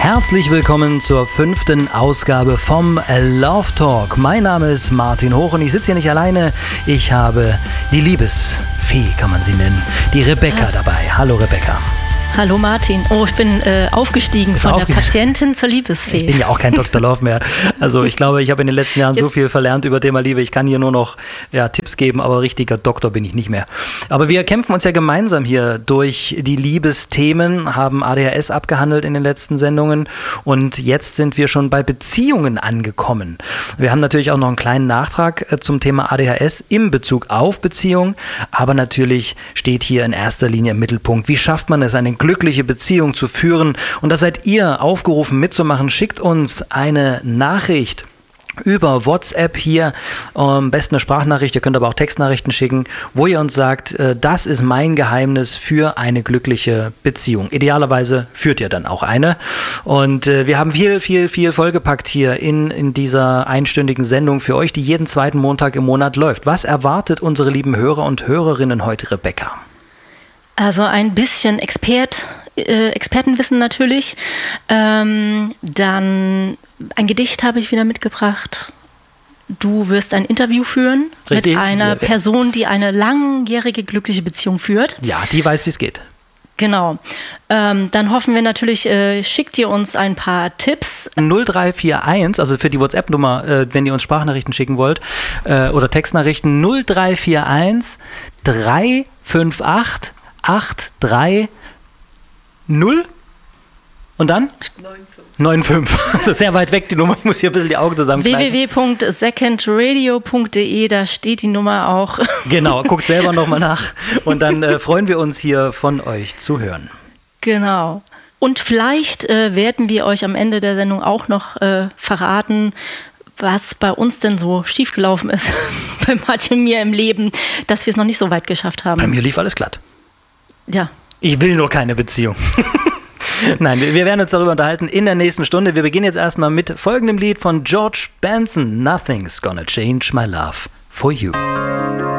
Herzlich willkommen zur 5. Ausgabe vom Love Talk. Mein Name ist Martin Hoch und ich sitze hier nicht alleine. Ich habe die Liebesfee, kann man sie nennen, die Rebecca dabei. Hallo Rebecca. Hallo Martin. Oh, ich bin aufgestiegen von der Patientin zur Liebesfee. Ich bin ja auch kein Dr. Love mehr. Also ich glaube, ich habe in den letzten Jahren so viel verlernt über Thema Liebe. Ich kann hier nur noch Tipps geben, aber richtiger Doktor bin ich nicht mehr. Aber wir kämpfen uns ja gemeinsam hier durch die Liebesthemen, haben ADHS abgehandelt in den letzten Sendungen und jetzt sind wir schon bei Beziehungen angekommen. Wir haben natürlich auch noch einen kleinen Nachtrag zum Thema ADHS im Bezug auf Beziehungen, aber natürlich steht hier in erster Linie im Mittelpunkt, wie schafft man es, eine glückliche Beziehung zu führen. Und da seid ihr aufgerufen mitzumachen. Schickt uns eine Nachricht über WhatsApp hier, am besten eine Sprachnachricht, ihr könnt aber auch Textnachrichten schicken, wo ihr uns sagt, das ist mein Geheimnis für eine glückliche Beziehung. Idealerweise führt ihr dann auch eine. Und wir haben viel vollgepackt hier in dieser einstündigen Sendung für euch, die jeden zweiten Montag im Monat läuft. Was erwartet unsere lieben Hörer und Hörerinnen heute, Rebecca? Also ein bisschen Expertenwissen natürlich. Dann ein Gedicht habe ich wieder mitgebracht. Du wirst ein Interview führen. Richtig? Mit einer Person, die eine langjährige glückliche Beziehung führt. Ja, die weiß, wie es geht. Genau. Dann hoffen wir natürlich, schickt ihr uns ein paar Tipps. 0341, also für die WhatsApp-Nummer, wenn ihr uns Sprachnachrichten schicken wollt, oder Textnachrichten, 0341 358 830 und dann? 95. Das ist sehr weit weg, die Nummer. Ich muss hier ein bisschen die Augen zusammenkneifen. www.secondradio.de, da steht die Nummer auch. Genau, guckt selber nochmal nach. Und dann freuen wir uns hier von euch zu hören. Genau. Und vielleicht werden wir euch am Ende der Sendung auch noch verraten, was bei uns denn so schiefgelaufen ist, bei Martin und mir im Leben, dass wir es noch nicht so weit geschafft haben. Bei mir lief alles glatt. Ja. Ich will nur keine Beziehung. Nein, wir werden uns darüber unterhalten in der nächsten Stunde. Wir beginnen jetzt erstmal mit folgendem Lied von George Benson. Nothing's gonna change my love for you.